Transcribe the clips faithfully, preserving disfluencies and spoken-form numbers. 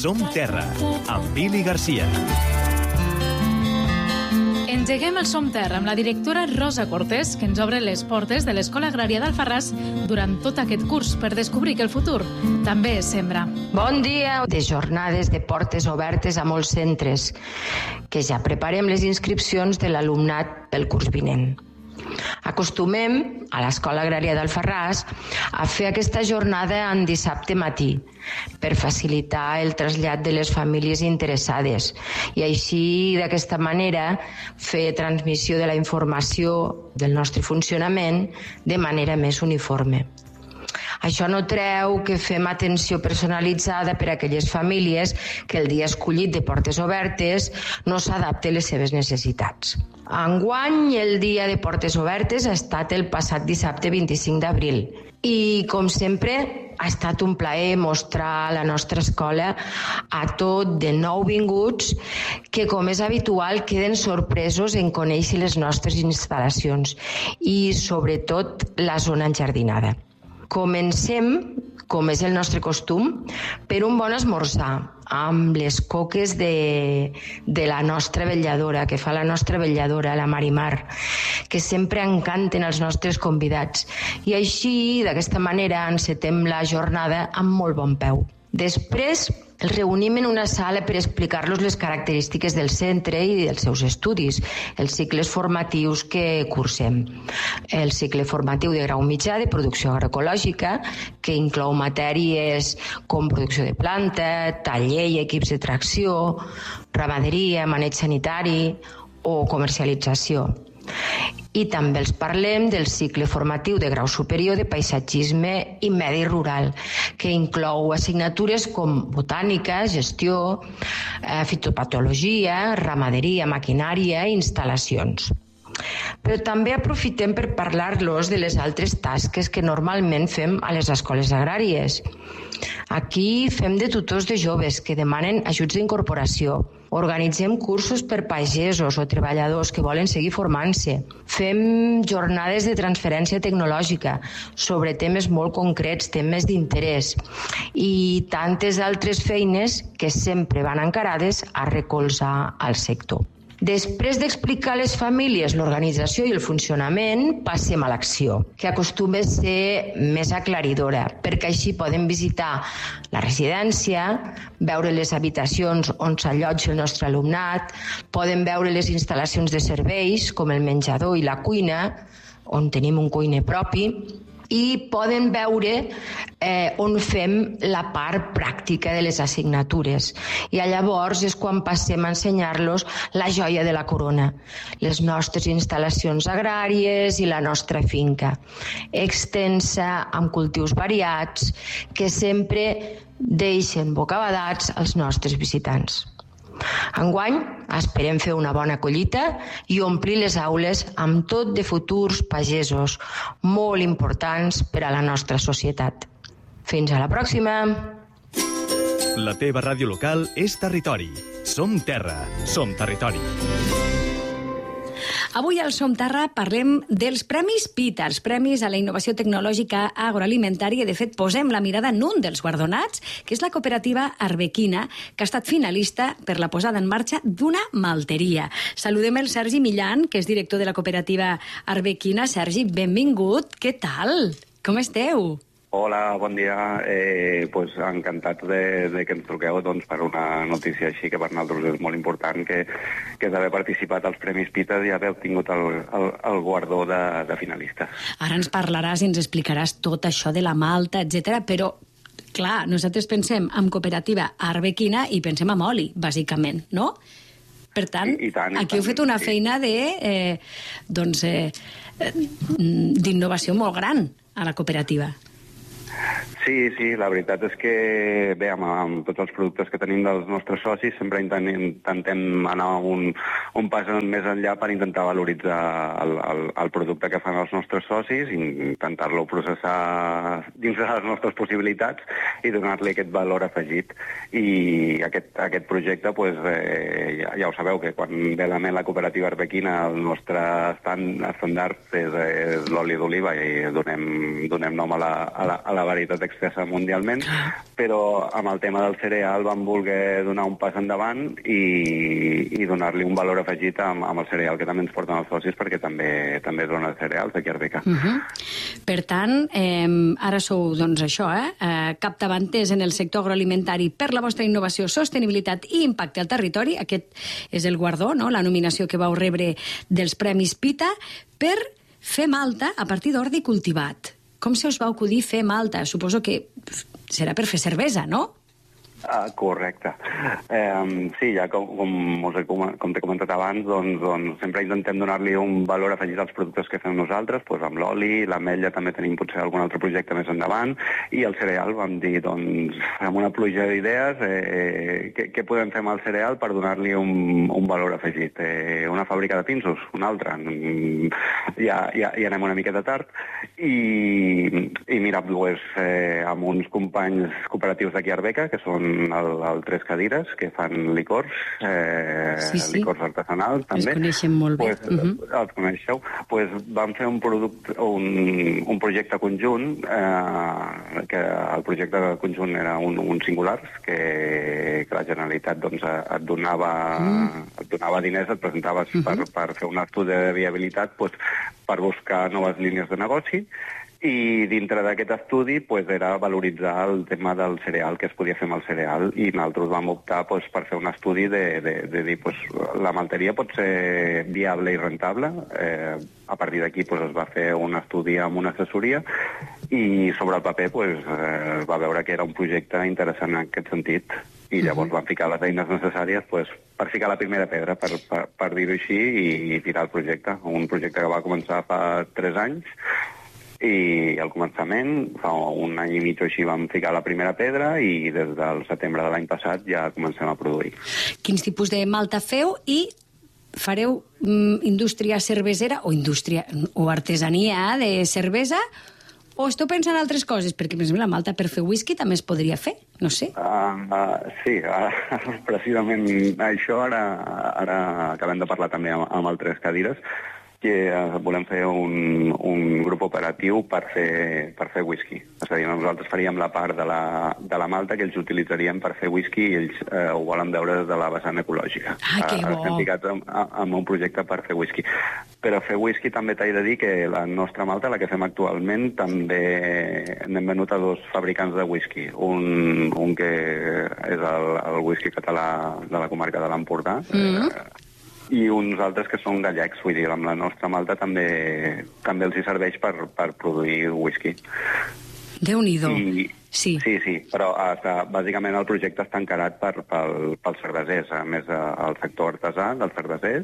Som Terra, amb Billy Garcia. Engeguem el Som Terra amb la directora Rosa Cortés, que ens obre les portes de l'Escola Agrària d'Alfarràs durant tot aquest curs per descobrir que el futur també és sembra. Bon dia! De jornades de portes obertes a molts centres, que ja preparem les inscripcions de l'alumnat pel curs vinent. Acostumem a l'Escola Agrària d'Alfarràs a fer aquesta jornada en dissabte matí per facilitar el trasllat de les famílies interessades i així d'aquesta manera fer transmissió de la informació del nostre funcionament de manera més uniforme. Això no treu que fem atenció personalitzada per a aquelles famílies que el dia escollit de portes obertes no s'adapte a les seves necessitats. Enguany, el dia de portes obertes ha estat el passat dissabte vint-i-cinc d'abril i, com sempre, ha estat un plaer mostrar la nostra escola a tot de nouvinguts que, com és habitual, queden sorpresos en conèixer les nostres instal·lacions i, sobretot, la zona enjardinada. Comencem, com és el nostre costum, per un bon esmorzar, amb les coques de, de la nostra vetlladora, que fa la nostra vetlladora, la Marimar, que sempre encanten els nostres convidats. I així, d'aquesta manera, encetem la jornada amb molt bon peu. Després, els reunim en una sala per explicar-los les característiques del centre i dels seus estudis, els cicles formatius que cursem. El cicle formatiu de grau mitjà de producció agroecològica, que inclou matèries com producció de planta, taller i equips de tracció, ramaderia, maneig sanitari o comercialització. I també els parlem del cicle formatiu de grau superior de paisatgisme i medi rural, que inclou assignatures com botànica, gestió, eh, fitopatologia, ramaderia, maquinària i instal·lacions. Però també aprofitem per parlar-los de les altres tasques que normalment fem a les escoles agràries. Aquí fem de tutors de joves que demanen ajuts d'incorporació. Organitzem cursos per pagesos o treballadors que volen seguir formant-se. Fem jornades de transferència tecnològica sobre temes molt concrets, temes d'interès i tantes altres feines que sempre van encarades a recolzar al sector. Després d'explicar a les famílies l'organització i el funcionament, passem a l'acció, que acostuma a ser més aclaridora, perquè així poden visitar la residència, veure les habitacions on s'allotja el nostre alumnat, poden veure les instal·lacions de serveis, com el menjador i la cuina, on tenim un cuiner propi, i poden veure eh, on fem la part pràctica de les assignatures. I llavors és quan passem a ensenyar-los la joia de la corona, les nostres instal·lacions agràries i la nostra finca, extensa, amb cultius variats, que sempre deixen bocabadats als nostres visitants. Enguany esperem fer una bona collita i omplir les aules amb tot de futurs pagesos molt importants per a la nostra societat. Fins a la pròxima! La teva ràdio local és territori. Som Terra, som territori. Avui al Som Terra parlem dels Premis PITA, els Premis a la Innovació Tecnològica Agroalimentària. De fet, posem la mirada en un dels guardonats, que és la cooperativa Arbequina, que ha estat finalista per la posada en marxa d'una malteria. Saludem el Sergi Millan, que és director de la cooperativa Arbequina. Sergi, benvingut. Què tal? Com esteu? Hola, bon dia. Eh, pues, encantat de, de que ens truqueu doncs, per una notícia així que per nosaltres és molt important, que, que és haver participat als Premis PITA i haver obtingut el, el, el guardó de, de finalista. Ara ens parlaràs i ens explicaràs tot això de la malta, etcètera, però clar, nosaltres pensem en cooperativa Arbequina i pensem en oli, bàsicament, no? Per tant, I, i tant, i aquí tant, heu fet una sí. feina de, eh, doncs, eh, d'innovació molt gran a la cooperativa. Sí, sí, la veritat és que, bé, amb, amb tots els productes que tenim dels nostres socis sempre intentem anar un, un pas més enllà per intentar valoritzar el, el, el producte que fan els nostres socis i intentar-lo processar dins de les nostres possibilitats i donar-li aquest valor afegit. I aquest, aquest projecte, pues, eh, ja, ja ho sabeu, que quan ve la la cooperativa Arbequina, el nostre estàndard és, és l'oli d'oliva i donem, donem nom a la, a la, a la varietat estesa mundialment, però amb el tema del cereal vam voler donar un pas endavant i, i donar-li un valor afegit amb, amb el cereal que també ens porten els socis, perquè també també és zona de cereals aquí a Arbeca. Uh -huh. Per tant, eh, ara sou, doncs, això, eh, eh, capdavanters en el sector agroalimentari per la vostra innovació, sostenibilitat i impacte al territori. Aquest és el guardó, no?, la nominació que vau rebre dels Premis PITA per fer malta a partir d'ordi cultivat. Com se us va acudir fer malta? Suposo que serà per fer cervesa, no? Uh, correcte. Um, sí, ja com, com, us he, com t'he comentat abans, doncs, doncs sempre intentem donar-li un valor afegit als productes que fem nosaltres, doncs amb l'oli, l'ametlla també tenim potser algun altre projecte més endavant, i el cereal vam dir, doncs, amb una pluja d'idees, eh, què, què podem fer amb el cereal per donar-li un, un valor afegit? Eh, una fàbrica de pinsos? Una altra? Ja, ja, ja anem una miqueta tard. I, i mira, doncs, eh, amb uns companys cooperatius d'aquí a Arbeca, que són el, el Tres Cadires, que fan licors, eh, sí, sí. licors artesanals, també. Els coneixem molt bé. Pues, uh -huh. Els coneixeu? Pues vam fer un, producte, un, un projecte conjunt, eh, que el projecte conjunt era un, un singulars, que, que la Generalitat doncs, et, donava, mm. et donava diners, et presentaves uh -huh. per, per fer un estudi de viabilitat, pues, per buscar noves línies de negoci, i dintre d'aquest estudi pues, era valoritzar el tema del cereal, que es podia fer amb el cereal, i nosaltres vam optar pues, per fer un estudi de, de, de dir pues, la malteria pot ser viable i rentable. Eh, a partir d'aquí pues, es va fer un estudi amb una assessoria i sobre el paper pues, eh, es va veure que era un projecte interessant en aquest sentit, i llavors uh -huh. van ficar les eines necessàries pues, per ficar la primera pedra, per, per, per dir-ho així, i, i tirar el projecte. Un projecte que va començar fa tres anys, i al començament, fa un any i mig o així, vam ficar la primera pedra i des del setembre de l'any passat ja comencem a produir. Quins tipus de malta feu i fareu mm, indústria cervesera o indústria o artesania de cervesa, o esteu pensant en altres coses? Perquè, per exemple, la malta per fer whisky també es podria fer, no sé. Uh, uh, sí, uh, precisament això ara, ara acabem de parlar també amb, amb el Tres Cadires, que uh, volem fer un, un grup operatiu per fer, per fer whisky. És a dir, nosaltres faríem la part de la, de la malta que ells utilitzaríem per fer whisky i ells uh, ho volen veure des de la vessant ecològica. Ah, que bo! Uh, estem ficats amb, amb un projecte per fer whisky. Per fer whisky també t'he de dir que la nostra malta, la que fem actualment, també n'hem venut a dos fabricants de whisky. Un, un que és el, el whisky català de la comarca de l'Empordà, mm-hmm. eh, i uns altres que són gallecs, vull dir, amb la nostra malta també també els hi serveix per, per produir whisky. Déu-n'hi-do. I, sí. sí, sí, però està, bàsicament el projecte està encarat per, pel, pels cervesers, a més al sector artesà dels cervesers,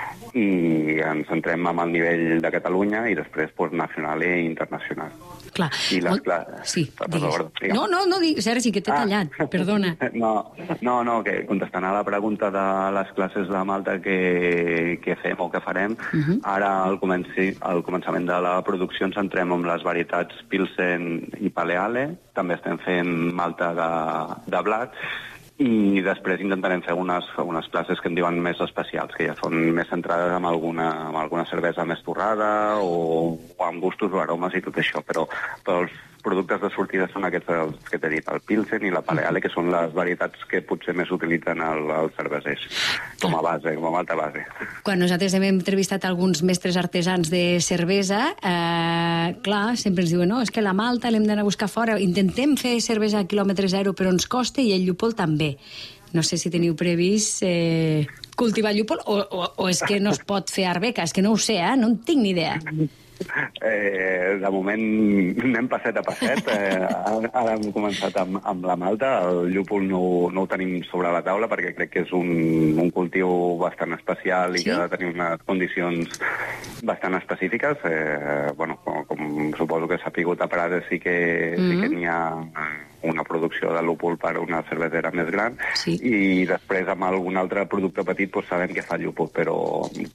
i ens centrem en el nivell de Catalunya i després pues, nacional i internacional. Clar. I les classes... Sí, Perdó, no, no, no, Sergi, que t'he ah. tallat, perdona. No, no, no, que contestant a la pregunta de les classes de malta que, que fem o que farem, uh -huh. ara al, comenci, al començament de la producció ens centrem en les varietats Pilsen i Paleale, també estem fent malta de, de blat, i després intentarem fer unes, unes classes que en diuen més especials, que ja són més centrades en alguna, en alguna cervesa més torrada o, o amb gustos o aromes i tot això, però, però els productes de sortida són aquests els que t'he dit, el Pilsen i la Paleale, que són les varietats que potser més utilitzen els cervesers, com a base, com a malta base. Quan nosaltres hem entrevistat alguns mestres artesans de cervesa, eh, clar, sempre ens diuen, no, és que la malta l'hem d'anar a buscar fora, intentem fer cervesa a quilòmetre zero, però ens costa, i el llúpol també. No sé si teniu previst eh, cultivar llúpol, o, o, o és que no es pot fer a Arbeca, és que no ho sé, eh? No en tinc ni idea. Eh, de moment anem passet a passet. Eh, ara hem començat amb, amb la malta. El llúpol no, no ho tenim sobre la taula perquè crec que és un, un cultiu bastant especial i sí? que ha de tenir unes condicions bastant específiques. Eh, bueno, com, com suposo que s'ha pigut a Prades, sí que, mm-hmm. sí que n'hi ha una producció de llúpol per una cervesera més gran, sí. i després amb algun altre producte petit doncs sabem que fa llúpol, però,